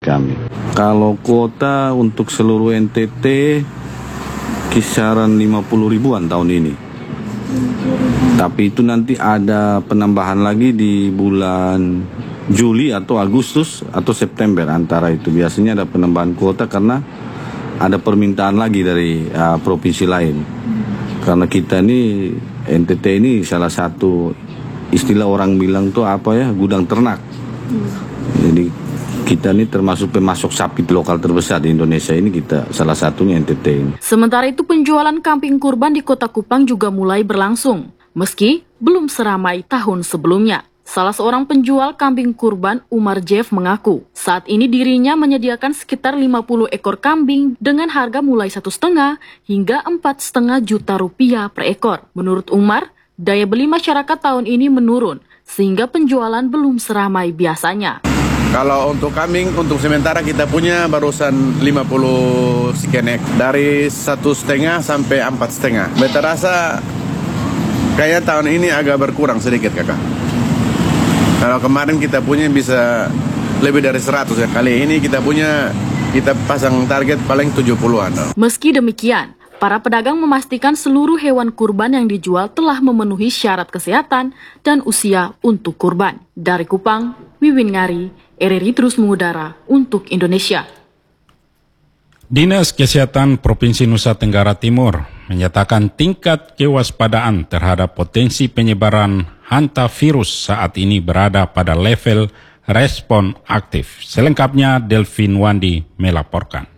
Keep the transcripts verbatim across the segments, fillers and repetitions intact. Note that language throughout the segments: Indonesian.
kami. Kalau kuota untuk seluruh N T T kisaran lima puluh ribuan tahun ini. Tapi itu nanti ada penambahan lagi di bulan Juli atau Agustus atau September, antara itu. Biasanya ada penambahan kuota karena ada permintaan lagi dari uh, provinsi lain. Karena kita ini, N T T ini salah satu, istilah orang bilang tuh apa ya, gudang ternak. Jadi kita ini termasuk pemasok sapi lokal terbesar di Indonesia, ini kita salah satunya N T T ini. Sementara itu penjualan kambing kurban di Kota Kupang juga mulai berlangsung, meski belum seramai tahun sebelumnya. Salah seorang penjual kambing kurban, Umar Jeff, mengaku saat ini dirinya menyediakan sekitar lima puluh ekor kambing dengan harga mulai satu setengah hingga empat setengah juta rupiah per ekor. Menurut Umar, daya beli masyarakat tahun ini menurun sehingga penjualan belum seramai biasanya. Kalau untuk kambing, untuk sementara kita punya barusan lima puluh sekian ek, dari satu setengah sampai empat setengah. Beta rasa kayaknya tahun ini agak berkurang sedikit, kakak. Kalau kemarin kita punya bisa lebih dari seratus ya. Kali ini kita punya, kita pasang target paling tujuh puluhan. Meski demikian, para pedagang memastikan seluruh hewan kurban yang dijual telah memenuhi syarat kesehatan dan usia untuk kurban. Dari Kupang, Wiwin Ngari, R R I terus mengudara untuk Indonesia. Dinas Kesehatan Provinsi Nusa Tenggara Timur menyatakan tingkat kewaspadaan terhadap potensi penyebaran hantavirus saat ini berada pada level respon aktif. Selengkapnya Delvin Wandi melaporkan.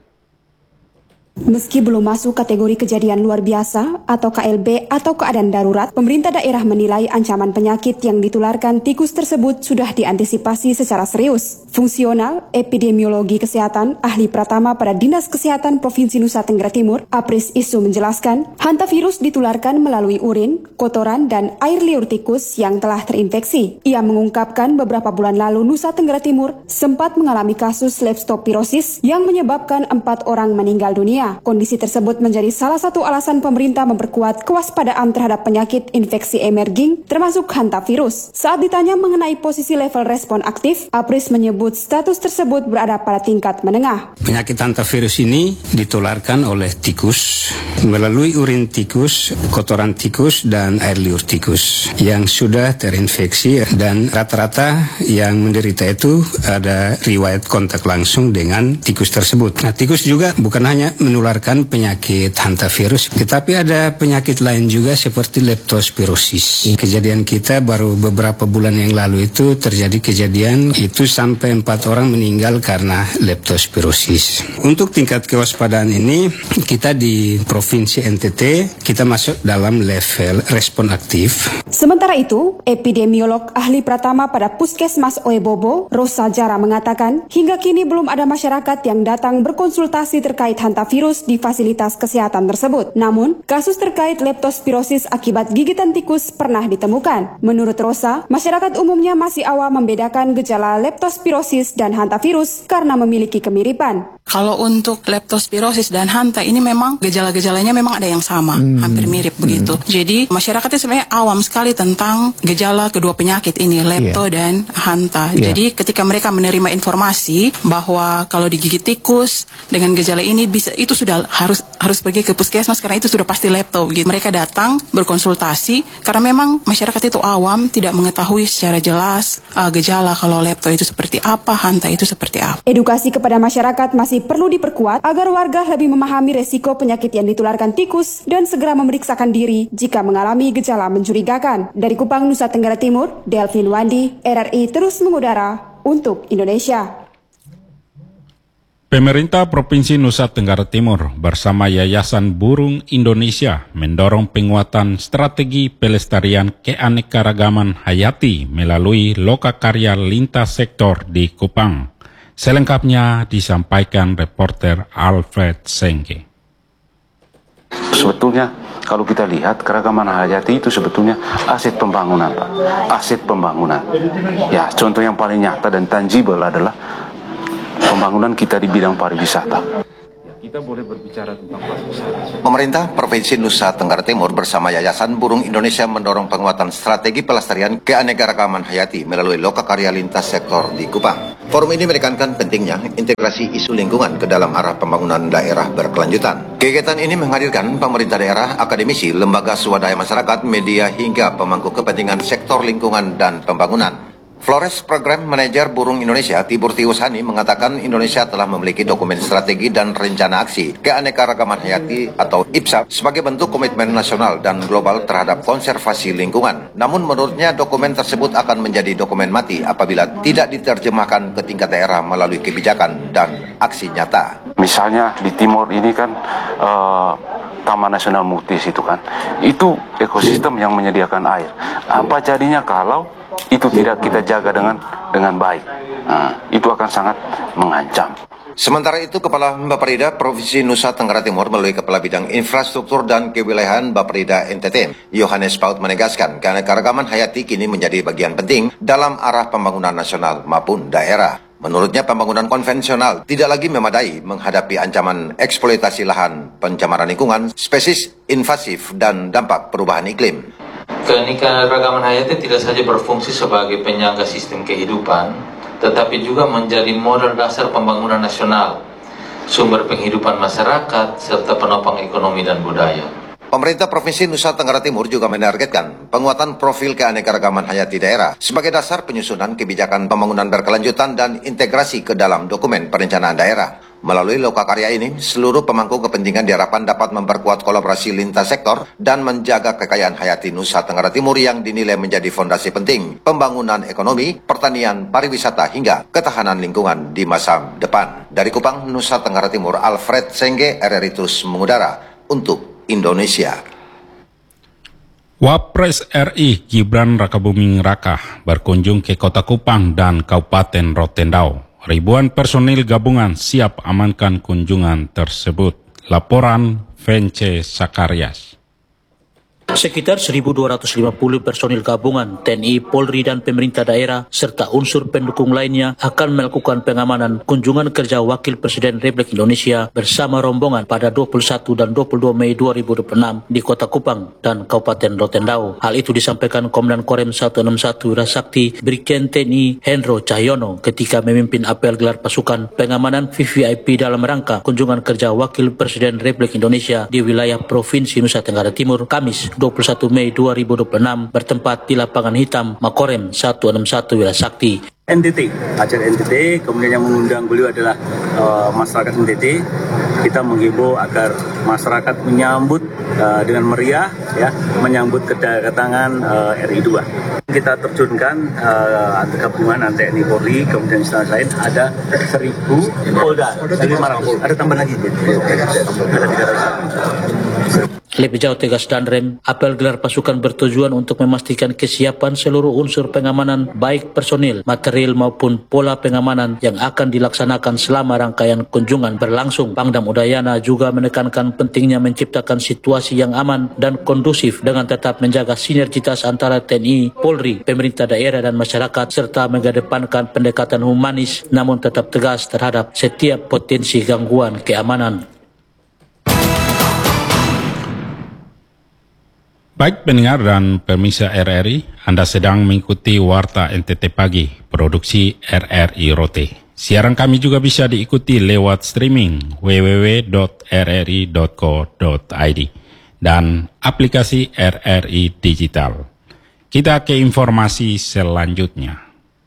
Meski belum masuk kategori kejadian luar biasa atau K L B atau keadaan darurat, pemerintah daerah menilai ancaman penyakit yang ditularkan tikus tersebut sudah diantisipasi secara serius. Fungsional Epidemiologi Kesehatan Ahli Pratama pada Dinas Kesehatan Provinsi Nusa Tenggara Timur, Apris Isu menjelaskan, hantavirus ditularkan melalui urin, kotoran, dan air liur tikus yang telah terinfeksi. Ia mengungkapkan beberapa bulan lalu Nusa Tenggara Timur sempat mengalami kasus leptospirosis yang menyebabkan empat orang meninggal dunia. Kondisi tersebut menjadi salah satu alasan pemerintah memperkuat kewaspadaan terhadap penyakit infeksi emerging, termasuk hantavirus. Saat ditanya mengenai posisi level respon aktif, Apris menyebut status tersebut berada pada tingkat menengah. Penyakit hantavirus ini ditularkan oleh tikus melalui urin tikus, kotoran tikus, dan air liur tikus yang sudah terinfeksi, dan rata-rata yang menderita itu ada riwayat kontak langsung dengan tikus tersebut. Nah, tikus juga bukan hanya menularkan penyakit hantavirus, tetapi ada penyakit lain juga seperti leptospirosis. Kejadian kita baru beberapa bulan yang lalu itu terjadi kejadian itu sampai empat orang meninggal karena leptospirosis. Untuk tingkat kewaspadaan ini, kita di Provinsi N T T, kita masuk dalam level respon aktif. Sementara itu, epidemiolog ahli pratama pada Puskesmas Oebobo, Rosa Jara mengatakan, hingga kini belum ada masyarakat yang datang berkonsultasi terkait hantavirus di fasilitas kesehatan tersebut. Namun, kasus terkait leptospirosis akibat gigitan tikus pernah ditemukan. Menurut Rosa, masyarakat umumnya masih awam membedakan gejala leptospirosis dan hantavirus karena memiliki kemiripan. Kalau untuk leptospirosis dan hanta ini memang gejala-gejalanya memang ada yang sama, hmm. hampir mirip hmm. begitu. Jadi masyarakatnya sebenarnya awam sekali tentang gejala kedua penyakit ini, lepto yeah. dan hanta. Yeah. Jadi ketika mereka menerima informasi bahwa kalau digigit tikus dengan gejala ini bisa, itu sudah harus harus pergi ke puskesmas karena itu sudah pasti lepto. Gitu. Mereka datang berkonsultasi karena memang masyarakat itu awam, tidak mengetahui secara jelas uh, gejala kalau lepto itu seperti apa, hanta itu seperti apa. Edukasi kepada masyarakat masih perlu diperkuat agar warga lebih memahami resiko penyakit yang ditularkan tikus dan segera memeriksakan diri jika mengalami gejala mencurigakan. Dari Kupang, Nusa Tenggara Timur, Delvin Wandi, R R I terus mengudara untuk Indonesia. Pemerintah Provinsi Nusa Tenggara Timur bersama Yayasan Burung Indonesia mendorong penguatan strategi pelestarian keanekaragaman hayati melalui lokakarya lintas sektor di Kupang. Selengkapnya disampaikan reporter Alfred Sengke. Sebetulnya kalau kita lihat keragaman hayati itu sebetulnya aset pembangunan, Pak. Aset pembangunan. Ya, contoh yang paling nyata dan tangible adalah pembangunan kita di bidang pariwisata. kita boleh berbicara tentang pariwisata. Pemerintah Provinsi Nusa Tenggara Timur bersama Yayasan Burung Indonesia mendorong penguatan strategi pelestarian keanekaragaman hayati melalui lokakarya lintas sektor di Kupang. Forum ini menekankan pentingnya integrasi isu lingkungan ke dalam arah pembangunan daerah berkelanjutan. Kegiatan ini menghadirkan pemerintah daerah, akademisi, lembaga swadaya masyarakat, media, hingga pemangku kepentingan sektor lingkungan dan pembangunan. Flores Program Manager Burung Indonesia Tibur Tiusani mengatakan Indonesia telah memiliki dokumen strategi dan rencana aksi keanekaragaman hayati atau I P S A sebagai bentuk komitmen nasional dan global terhadap konservasi lingkungan. Namun menurutnya dokumen tersebut akan menjadi dokumen mati apabila tidak diterjemahkan ke tingkat daerah melalui kebijakan dan aksi nyata. Misalnya di timur ini kan uh, Taman Nasional Mutis itu kan, itu ekosistem yang menyediakan air. Apa jadinya kalau itu tidak kita jaga dengan dengan baik? Nah, itu akan sangat mengancam. Sementara itu, Kepala Bapperida Provinsi Nusa Tenggara Timur melalui Kepala Bidang Infrastruktur dan Kewilayahan Bapperida N T T, Yohanes Paut menegaskan keanekaragaman hayati kini menjadi bagian penting dalam arah pembangunan nasional maupun daerah. Menurutnya pembangunan konvensional tidak lagi memadai menghadapi ancaman eksploitasi lahan, pencemaran lingkungan, spesies invasif, dan dampak perubahan iklim. Keanekaragaman hayati tidak saja berfungsi sebagai penyangga sistem kehidupan, tetapi juga menjadi modal dasar pembangunan nasional, sumber penghidupan masyarakat, serta penopang ekonomi dan budaya. Pemerintah Provinsi Nusa Tenggara Timur juga menargetkan penguatan profil keanekaragaman hayati daerah sebagai dasar penyusunan kebijakan pembangunan berkelanjutan dan integrasi ke dalam dokumen perencanaan daerah. Melalui lokakarya ini, seluruh pemangku kepentingan diharapkan dapat memperkuat kolaborasi lintas sektor dan menjaga kekayaan hayati Nusa Tenggara Timur yang dinilai menjadi fondasi penting pembangunan ekonomi, pertanian, pariwisata, hingga ketahanan lingkungan di masa depan. Dari Kupang, Nusa Tenggara Timur, Alfred Sengge, R R I terus mengudara untuk Indonesia. Wapres R I Gibran Rakabuming Raka berkunjung ke Kota Kupang dan Kabupaten Rotendao. Ribuan personil gabungan siap amankan kunjungan tersebut. Laporan Vence Sakarias. Sekitar seribu dua ratus lima puluh personil gabungan T N I, Polri, dan pemerintah daerah serta unsur pendukung lainnya akan melakukan pengamanan kunjungan kerja Wakil Presiden Republik Indonesia bersama rombongan pada dua puluh satu dan dua puluh dua Mei dua ribu dua puluh enam di Kota Kupang dan Kabupaten Rotendao. Hal itu disampaikan Komandan Korem seratus enam puluh satu Wirasakti Brigjen T N I Hendro Cahyono ketika memimpin apel gelar pasukan pengamanan V V I P dalam rangka kunjungan kerja Wakil Presiden Republik Indonesia di wilayah Provinsi Nusa Tenggara Timur Kamis dua puluh satu Mei dua ribu dua puluh enam bertempat di lapangan hitam Makorem seratus enam puluh satu Wirasakti. N T T, acara N T T, kemudian yang mengundang beliau adalah uh, masyarakat N T T. Kita menghimbau agar masyarakat menyambut uh, dengan meriah, ya, menyambut kedatangan uh, R I dua. Kita terjunkan uh, gabungan T N I Polri, kemudian instansi lain ada seribu Polda, lima ratus, ada tambahan lagi, ada tiga ratus. Lebih jauh tegas dan rem, apel gelar pasukan bertujuan untuk memastikan kesiapan seluruh unsur pengamanan baik personil, material maupun pola pengamanan yang akan dilaksanakan selama rangkaian kunjungan berlangsung. Pangdam Udayana juga menekankan pentingnya menciptakan situasi yang aman dan kondusif dengan tetap menjaga sinergitas antara T N I, Polri, pemerintah daerah dan masyarakat serta mengedepankan pendekatan humanis namun tetap tegas terhadap setiap potensi gangguan keamanan. Baik pendengar dan pemirsa R R I, Anda sedang mengikuti Warta N T T Pagi, produksi R R I Rote. Siaran kami juga bisa diikuti lewat streaming w w w dot r r i dot co dot i d dan aplikasi R R I Digital. Kita ke informasi selanjutnya.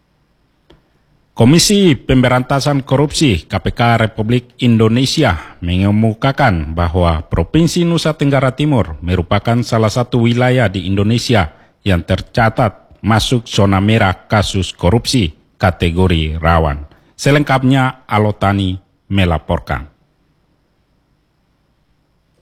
Komisi Pemberantasan Korupsi K P K Republik Indonesia mengemukakan bahwa Provinsi Nusa Tenggara Timur merupakan salah satu wilayah di Indonesia yang tercatat masuk zona merah kasus korupsi kategori rawan. Selengkapnya Alotani melaporkan.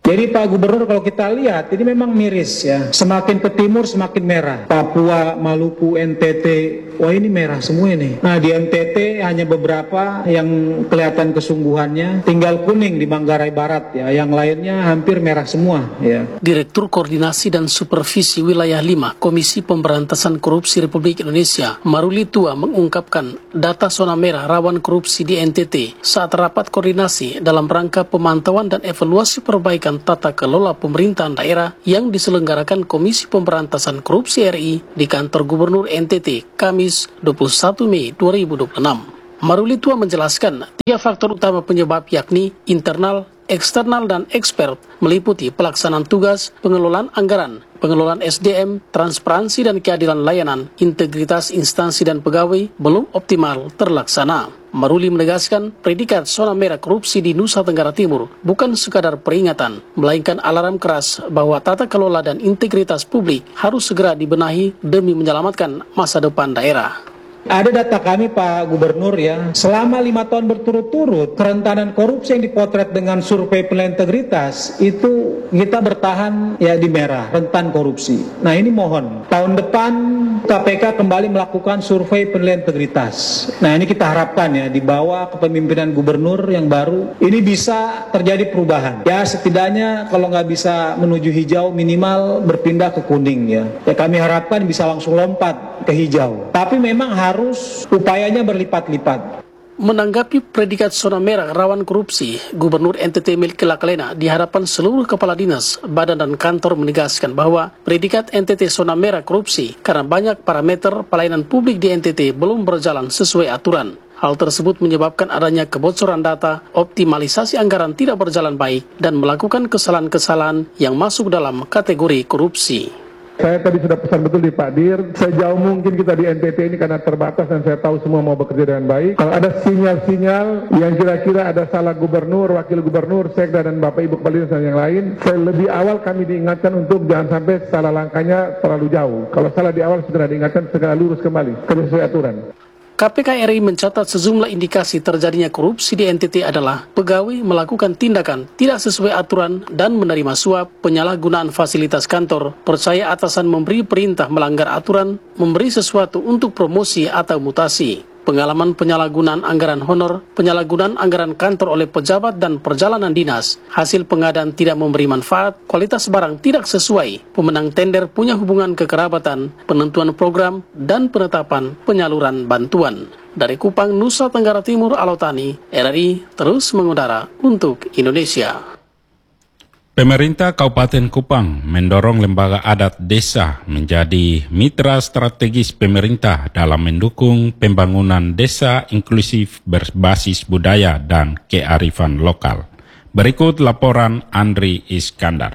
Jadi Pak Gubernur, kalau kita lihat ini memang miris ya, semakin ke timur semakin merah. Papua, Maluku, N T T, wah ini merah semua ini. Nah di N T T hanya beberapa yang kelihatan kesungguhannya, tinggal kuning di Manggarai Barat ya, yang lainnya hampir merah semua ya. Direktur Koordinasi dan Supervisi Wilayah lima Komisi Pemberantasan Korupsi Republik Indonesia, Maruli Tua, mengungkapkan data zona merah rawan korupsi di N T T saat rapat koordinasi dalam rangka pemantauan dan evaluasi perbaikan tata kelola pemerintahan daerah yang diselenggarakan Komisi Pemberantasan Korupsi R I di kantor Gubernur N T T Kamis dua puluh satu Mei dua ribu dua puluh enam. Maruli Tua menjelaskan tiga faktor utama penyebab yakni internal, eksternal, dan ekspert, meliputi pelaksanaan tugas, pengelolaan anggaran, pengelolaan S D M, transparansi dan keadilan layanan, integritas instansi dan pegawai belum optimal terlaksana. Maruli menegaskan predikat zona merah korupsi di Nusa Tenggara Timur bukan sekadar peringatan, melainkan alarm keras bahwa tata kelola dan integritas publik harus segera dibenahi demi menyelamatkan masa depan daerah. Ada data kami Pak Gubernur ya, selama lima tahun berturut-turut kerentanan korupsi yang dipotret dengan survei penilaian integritas itu kita bertahan ya di merah, rentan korupsi. Nah ini mohon tahun depan K P K kembali melakukan survei penilaian integritas. Nah ini kita harapkan ya di bawah kepemimpinan Gubernur yang baru ini bisa terjadi perubahan. Ya setidaknya kalau nggak bisa menuju hijau minimal berpindah ke kuning ya. Ya kami harapkan bisa langsung lompat ke hijau. Tapi memang harus harus upayanya berlipat-lipat. Menanggapi predikat zona merah rawan korupsi, Gubernur N T T Melki Lakalena di hadapan seluruh kepala dinas, badan dan kantor menegaskan bahwa predikat N T T zona merah korupsi karena banyak parameter pelayanan publik di N T T belum berjalan sesuai aturan. Hal tersebut menyebabkan adanya kebocoran data, optimalisasi anggaran tidak berjalan baik, dan melakukan kesalahan-kesalahan yang masuk dalam kategori korupsi. Saya tadi sudah pesan betul di Pak Dir, sejauh mungkin kita di N T T ini karena terbatas dan saya tahu semua mau bekerja dengan baik. Kalau ada sinyal-sinyal yang kira-kira ada salah gubernur, wakil gubernur, sekda dan Bapak Ibu Kepala Dinas dan yang lain, saya lebih awal kami diingatkan untuk jangan sampai salah langkahnya terlalu jauh. Kalau salah di awal segera diingatkan, segera lurus kembali ke sesuai aturan. K P K R I mencatat sejumlah indikasi terjadinya korupsi di N T T adalah pegawai melakukan tindakan tidak sesuai aturan dan menerima suap, penyalahgunaan fasilitas kantor, percaya atasan memberi perintah melanggar aturan, memberi sesuatu untuk promosi atau mutasi, pengalaman penyalahgunaan anggaran honor, penyalahgunaan anggaran kantor oleh pejabat dan perjalanan dinas, hasil pengadaan tidak memberi manfaat, kualitas barang tidak sesuai, pemenang tender punya hubungan kekerabatan, penentuan program, dan penetapan penyaluran bantuan. Dari Kupang, Nusa Tenggara Timur, Alotani, R R I terus mengudara untuk Indonesia. Pemerintah Kabupaten Kupang mendorong lembaga adat desa menjadi mitra strategis pemerintah dalam mendukung pembangunan desa inklusif berbasis budaya dan kearifan lokal. Berikut laporan Andri Iskandar.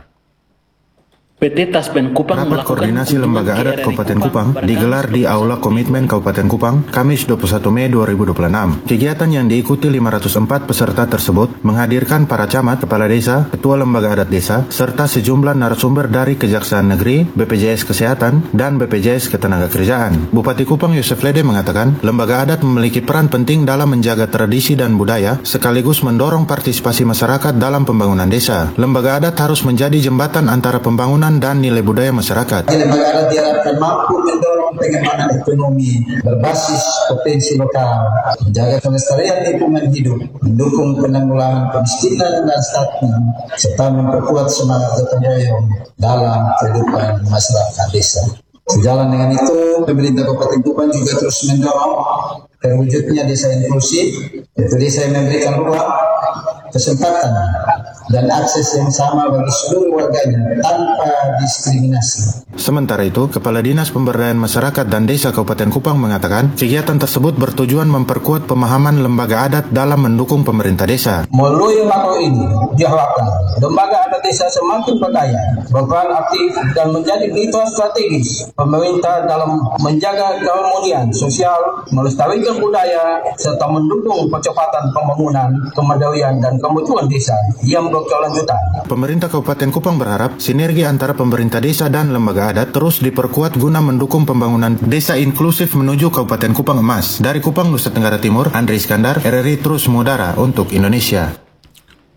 P T Taspen Kupang Rapat koordinasi lembaga adat Kabupaten Kupang digelar di Aula Komitmen Kabupaten Kupang, Kamis dua puluh satu Mei dua ribu dua puluh enam. Kegiatan yang diikuti lima ratus empat peserta tersebut menghadirkan para camat, kepala desa, ketua lembaga adat desa, serta sejumlah narasumber dari Kejaksaan Negeri, B P J S Kesehatan, dan B P J S Ketenagakerjaan. Bupati Kupang Yosef Lede mengatakan, lembaga adat memiliki peran penting dalam menjaga tradisi dan budaya, sekaligus mendorong partisipasi masyarakat dalam pembangunan desa. Lembaga adat harus menjadi jembatan antara pembangunan dan nilai budaya masyarakat. Lembaga adat diharapkan mampu mendorong pengembangan ekonomi berbasis potensi lokal, menjaga kelestarian lingkungan hidup, mendukung penanggulangan kemiskinan dan stunting, serta memperkuat semangat gotong royong dalam kehidupan masyarakat desa. Sejalan dengan itu, pemerintah Kabupaten Kupang juga terus mendorong terwujudnya desa inklusif, yaitu desa yang memberikan ruang, kesempatan, dan akses yang sama bagi seluruh warganya tanpa diskriminasi. Sementara itu, Kepala Dinas Pemberdayaan Masyarakat dan Desa Kabupaten Kupang mengatakan, kegiatan tersebut bertujuan memperkuat pemahaman lembaga adat dalam mendukung pemerintah desa. Melalui makro ini, diharapkan lembaga adat desa semakin berdaya, berperan aktif dan menjadi mitra strategis pemerintah dalam menjaga keharmonian sosial, melestarikan budaya, serta mendukung percepatan pembangunan, kemandirian dan kemutuan desa yang berkelanjutan. Pemerintah Kabupaten Kupang berharap sinergi antara pemerintah desa dan lembaga adat terus diperkuat guna mendukung pembangunan desa inklusif menuju Kabupaten Kupang Emas. Dari Kupang, Nusa Tenggara Timur, Andri Iskandar, R R I terus mengudara untuk Indonesia.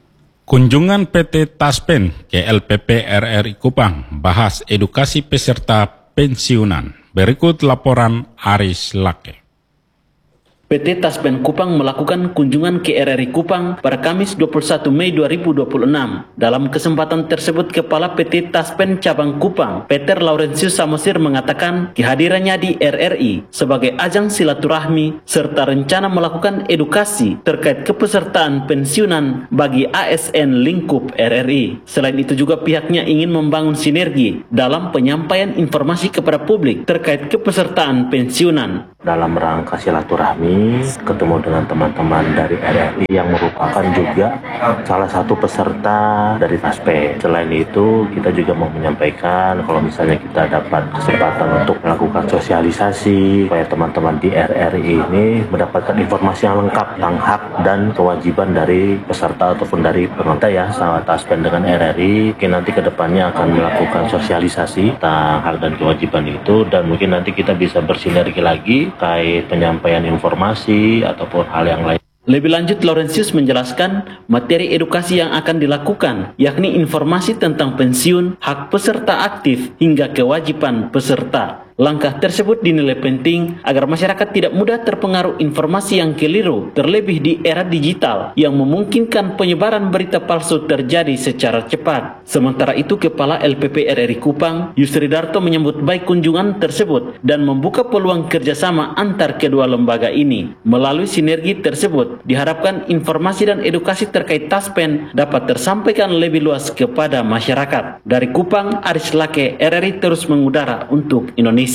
Kunjungan P T Taspen ke L P P R R I Kupang bahas edukasi peserta pensiunan. Berikut laporan Aris Lake. P T Taspen Kupang melakukan kunjungan ke R R I Kupang pada Kamis dua puluh satu Mei dua ribu dua puluh enam. Dalam kesempatan tersebut, Kepala P T Taspen Cabang Kupang, Peter Laurentius Samosir, mengatakan kehadirannya di R R I sebagai ajang silaturahmi serta rencana melakukan edukasi terkait kepesertaan pensiunan bagi A S N lingkup R R I. Selain itu juga pihaknya ingin membangun sinergi dalam penyampaian informasi kepada publik terkait kepesertaan pensiunan. Dalam rangka silaturahmi, ketemu dengan teman-teman dari R R I yang merupakan juga salah satu peserta dari Taspen. Selain itu, kita juga mau menyampaikan kalau misalnya kita dapat kesempatan untuk melakukan sosialisasi supaya teman-teman di R R I ini mendapatkan informasi yang lengkap tentang hak dan kewajiban dari peserta ataupun dari penonton ya sama Taspen dengan R R I. Mungkin nanti kedepannya akan melakukan sosialisasi tentang hak dan kewajiban itu, dan mungkin nanti kita bisa bersinergi lagi terkait penyampaian informasi ataupun hal yang lain. Lebih lanjut, Laurentius menjelaskan materi edukasi yang akan dilakukan, yakni informasi tentang pensiun, hak peserta aktif, hingga kewajiban peserta. Langkah tersebut dinilai penting agar masyarakat tidak mudah terpengaruh informasi yang keliru, terlebih di era digital yang memungkinkan penyebaran berita palsu terjadi secara cepat. Sementara itu, Kepala L P P R R I Kupang, Yusridarto, menyambut baik kunjungan tersebut dan membuka peluang kerjasama antar kedua lembaga ini. Melalui sinergi tersebut, diharapkan informasi dan edukasi terkait Taspen dapat tersampaikan lebih luas kepada masyarakat. Dari Kupang, Aris Lake, R R I terus mengudara untuk Indonesia.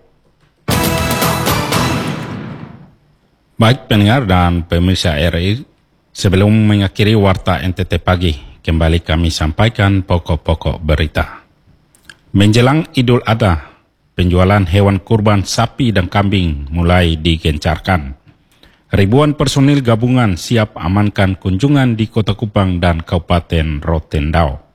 Baik pendengar dan pemirsa R R I, sebelum mengakhiri Warta N T T Pagi, kembali kami sampaikan pokok-pokok berita. Menjelang Idul Adha, penjualan hewan kurban sapi dan kambing mulai digencarkan. Ribuan personil gabungan siap amankan kunjungan di Kota Kupang dan Kabupaten Rotendao.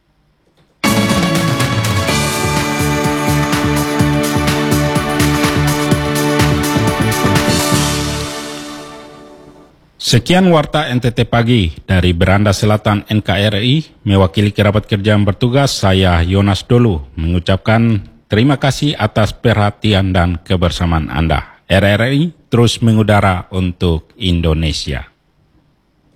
Sekian Warta N T T Pagi dari Beranda Selatan N K R I, mewakili kerabat kerja yang bertugas, saya Yonas Dolu mengucapkan terima kasih atas perhatian dan kebersamaan Anda. R R I terus mengudara untuk Indonesia.